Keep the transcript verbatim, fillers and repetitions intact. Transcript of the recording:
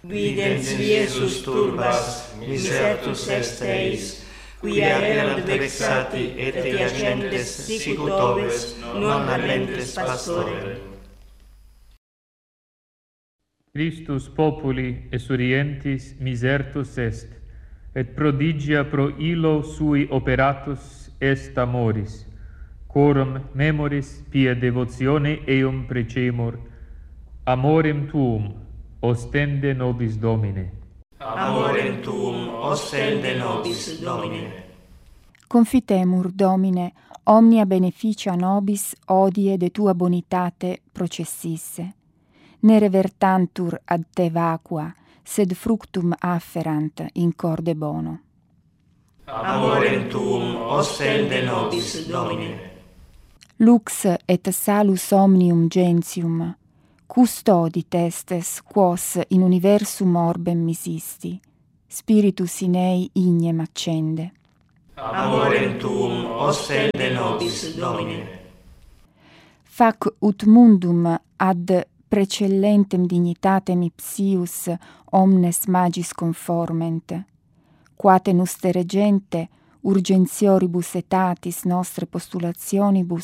Videns Iesus turbas, misertus est eis, quia erant vexati et agentes sicut oves non amentes pastorem. Christus populi esurientis misertus est, et prodigia pro illo sui operatus est amoris, quorum memoris pia devotione eum precemur, amorem tuum ostende nobis Domine. Amorem tuum ostende nobis Domine. Confitemur, Domine, omnia beneficia nobis odie de tua bonitate processisse. Ne revertantur ad te vacua, sed fructum afferant in corde bono. Amorem tuum ostende nobis Domine. Lux et salus omnium gentium, custodit estes quos in universum orbem misisti, spiritus in ei ignem accende. Amorem tuum ostende nobis Domine. Fac ut mundum ad precellentem dignitatem ipsius omnes magis conforment, quate nuster gente urgentioribus etatis nostre postulationibus